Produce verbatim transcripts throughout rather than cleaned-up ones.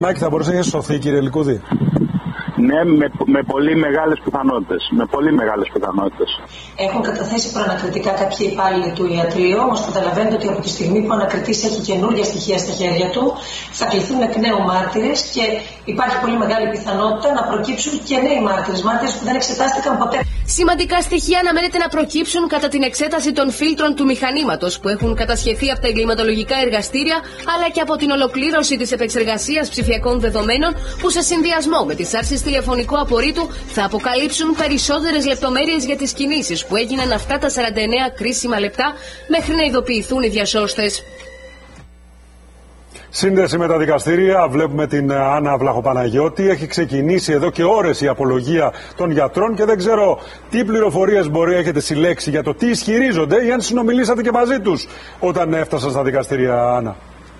Μάκη, θα μπορούσε να σωθεί, κύριε Λικούδη? Ναι, με, με πολύ μεγάλες πιθανότητες. Με πολύ μεγάλες πιθανότητες. Έχουν καταθέσει προανακριτικά κάποιοι υπάλληλοι του ιατρείου, όμως καταλαβαίνετε ότι από τη στιγμή που ο ανακριτής έχει καινούργια στοιχεία στα χέρια του, θα κληθούν εκ νέου μάρτυρες και υπάρχει πολύ μεγάλη πιθανότητα να προκύψουν και νέοι μάρτυρες, μάρτυρες που δεν εξετάστηκαν ποτέ. Σημαντικά στοιχεία αναμένεται να προκύψουν κατά την εξέταση των φίλτρων του μηχανήματος που έχουν κατασχεθεί από τα εγκληματολογικά εργαστήρια, αλλά και από την ολοκλήρωση της επεξεργασίας ψηφιακών δεδομένων που σε συνδυασμό με τις άρσεις τηλεφωνικού απορρίτου θα αποκαλύψουν περισσότερες λεπτομέρειες για τις κινήσεις που έγιναν αυτά τα σαράντα εννέα κρίσιμα λεπτά μέχρι να ειδοποιηθούν οι διασώστες. Σύνδεση με τα δικαστήρια, βλέπουμε την Άννα Βλαχοπαναγιώτη. Έχει ξεκινήσει εδώ και ώρες η απολογία των γιατρών και δεν ξέρω τι πληροφορίες μπορεί να έχετε συλλέξει για το τι ισχυρίζονται ή αν συνομιλήσατε και μαζί τους όταν έφτασαν στα δικαστήρια, Άννα.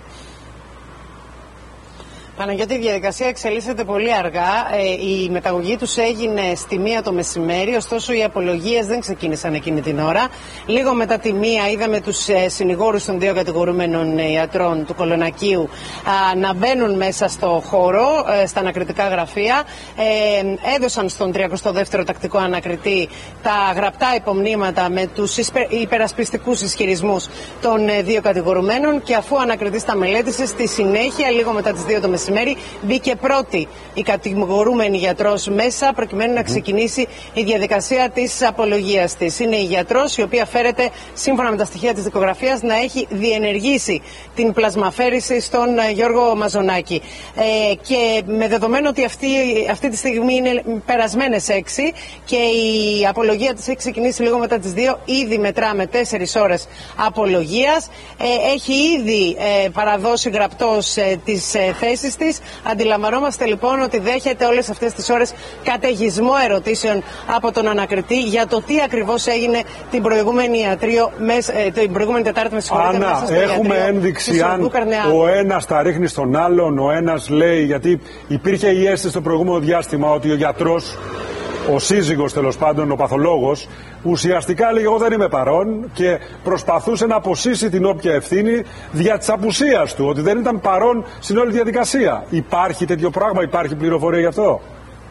Παναγιώτη, η διαδικασία εξελίσσεται πολύ αργά. Ε, η μεταγωγή τους έγινε στη μία το μεσημέρι, ωστόσο οι απολογίες δεν ξεκίνησαν εκείνη την ώρα. Λίγο μετά τη μία είδαμε τους ε, συνηγόρους των δύο κατηγορούμενων ε, ιατρών του Κολονακίου α, να μπαίνουν μέσα στο χώρο, ε, στα ανακριτικά γραφεία. Ε, έδωσαν στον τριακοστό δεύτερο τακτικό ανακριτή τα γραπτά υπομνήματα με τους υπερασπιστικούς ισχυρισμούς των ε, δύο κατηγορουμένων και αφού ο ανακριτής τα μελέτησε, στη συνέχεια, λίγο μετά τις δύο το μεσημέρι, μπήκε πρώτη η κατηγορούμενη γιατρός μέσα προκειμένου να ξεκινήσει η διαδικασία της απολογίας της. Είναι η γιατρός η οποία φέρεται σύμφωνα με τα στοιχεία της δικογραφίας να έχει διενεργήσει την πλασμαφέρηση στον Γιώργο Μαζονάκη. Ε, και με δεδομένο ότι αυτή, αυτή τη στιγμή είναι περασμένες έξι και η απολογία της έχει ξεκινήσει λίγο μετά τις δύο, ήδη μετράμε τέσσερις ώρες απολογίας. Ε, έχει ήδη ε, παραδώσει γραπτός ε, τις ε, θέσεις της. Αντιλαμβανόμαστε λοιπόν ότι δέχεται όλες αυτές τις ώρες καταιγισμό ερωτήσεων από τον ανακριτή για το τι ακριβώς έγινε την προηγούμενη ιατρείο, ε, την προηγούμενη Τετάρτη, με συγχωρείτε, Άννα, μέσα στο έχουμε ιατρείο ένδειξη αν ο ένας τα ρίχνει στον άλλον, ο ένας λέει, γιατί υπήρχε η αίσθηση στο προηγούμενο διάστημα ότι ο γιατρός, ο σύζυγος τέλος πάντων, ο παθολόγος, ουσιαστικά έλεγε εγώ δεν είμαι παρόν και προσπαθούσε να αποσύσει την όποια ευθύνη δια της απουσίας του, ότι δεν ήταν παρόν στην όλη διαδικασία. Υπάρχει τέτοιο πράγμα, υπάρχει πληροφορία γι' αυτό?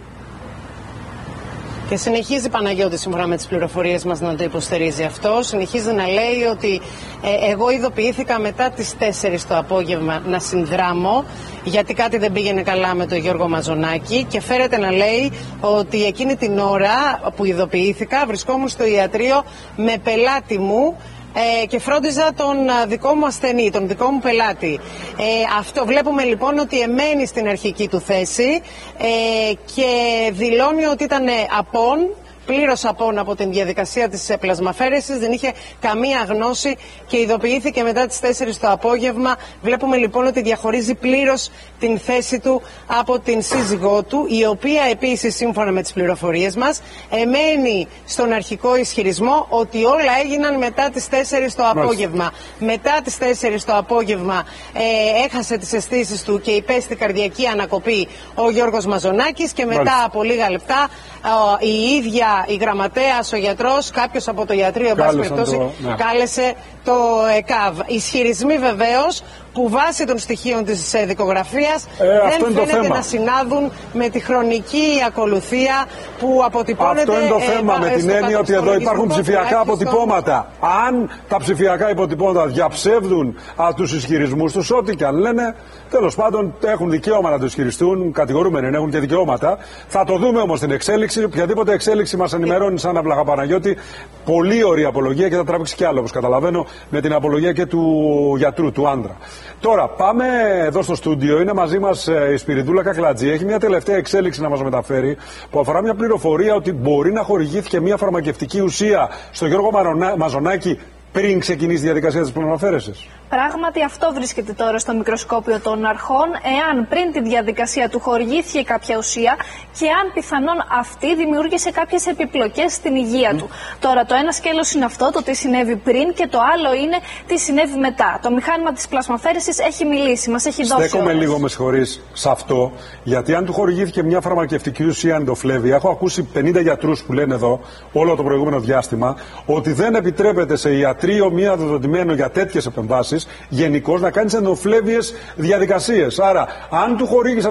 Και συνεχίζει Παναγιώτη σύμφωνα με τις πληροφορίες μας να το υποστηρίζει αυτό. Συνεχίζει να λέει ότι ε, εγώ ειδοποιήθηκα μετά τις τέσσερις το απόγευμα να συνδράμω γιατί κάτι δεν πήγαινε καλά με τον Γιώργο Μαζονάκη και φέρεται να λέει ότι εκείνη την ώρα που ειδοποιήθηκα βρισκόμουν στο ιατρείο με πελάτη μου Ε, και φρόντιζα τον α, δικό μου ασθενή, τον δικό μου πελάτη. Ε, αυτό βλέπουμε λοιπόν ότι εμένει στην αρχική του θέση ε, και δηλώνει ότι ήταν απόν, πλήρως απόν από την διαδικασία της πλασμαφέρεσης, δεν είχε καμία γνώση και ειδοποιήθηκε μετά τις τέσσερις το απόγευμα. Βλέπουμε λοιπόν ότι διαχωρίζει πλήρως την θέση του από την σύζυγό του, η οποία επίσης σύμφωνα με τις πληροφορίες μας εμένει στον αρχικό ισχυρισμό ότι όλα έγιναν μετά τις τέσσερις το απόγευμα. Μετά τις τέσσερις το απόγευμα ε, έχασε τις αισθήσεις του και υπέστη καρδιακή ανακοπή ο Γιώργος Μαζονάκης και μετά Μάλιστα. από λίγα λεπτά ε, η ίδια η γραμματέας, ο γιατρός, κάποιος από το ιατρείο, εν πάση περιπτώσει, ναι. κάλεσε το ΕΚΑΒ. Ισχυρισμοί βεβαίως που βάσει των στοιχείων της ε, δικογραφίας ε, δεν φαίνεται να συνάδουν με τη χρονική ακολουθία που αποτυπώνεται. Αυτό είναι το θέμα, ε, με την έννοια ότι εδώ υπάρχουν ψηφιακά αποτυπώματα. Αν τα ψηφιακά αποτυπώματα διαψεύδουν τους ισχυρισμούς τους, ό,τι και αν λένε, τέλος πάντων έχουν δικαίωμα να το ισχυριστούν, κατηγορούμενοι έχουν και δικαιώματα. Θα το δούμε όμως στην εξέλιξη. Οποιαδήποτε εξέλιξη μας ενημερώνει σαν Άννα Βλαχοπαναγιώτη. Πολύ ωραία απολογία και θα τραβήξει κι άλλο, όπως καταλαβαίνω, με την απολογία και του γιατρού, του άντρα. Τώρα πάμε εδώ στο στούντιο, είναι μαζί μας η Σπυριδούλα Κακλατζή. Έχει μια τελευταία εξέλιξη να μας μεταφέρει που αφορά μια πληροφορία ότι μπορεί να χορηγήθηκε μια φαρμακευτική ουσία στο Γιώργο Μαζονάκη πριν ξεκινήσει η διαδικασία της πλασμαφέρεσης. Πράγματι αυτό βρίσκεται τώρα στο μικροσκόπιο των αρχών, εάν πριν τη διαδικασία του χορηγήθηκε κάποια ουσία και αν πιθανόν αυτή δημιούργησε κάποιες επιπλοκές στην υγεία mm. του. Τώρα το ένα σκέλος είναι αυτό, το τι συνέβη πριν, και το άλλο είναι τι συνέβη μετά. Το μηχάνημα της πλασμαφέρεσης έχει μιλήσει, μας έχει δώσει. Στέκομαι λίγο, με συγχωρείς, σε αυτό, γιατί αν του χορηγήθηκε μια φαρμακευτική ουσία εντοφλέβη, έχω ακούσει πενήντα γιατρούς που λένε εδώ όλο το προηγούμενο διάστημα ότι δεν επιτρέπεται σε ιατρείο μία δεδοτημένο για τέτοιες επεμβάσεις γενικώς να κάνεις ενοφλέβιες διαδικασίες. Άρα, αν του χορήγεις